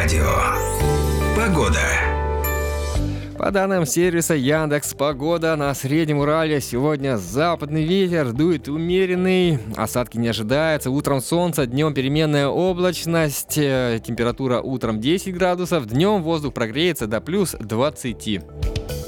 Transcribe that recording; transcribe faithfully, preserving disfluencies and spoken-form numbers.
радио. Погода. По данным сервиса Яндекс.Погода, на Среднем Урале сегодня западный ветер, дует умеренный, осадки не ожидается, утром солнце, днем переменная облачность, температура утром десять градусов, днем воздух прогреется до плюс двадцати.